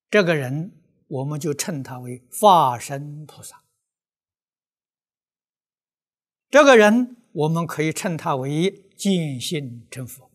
这个人我们就称他为化身菩萨。这个人我们可以称他为见性成佛。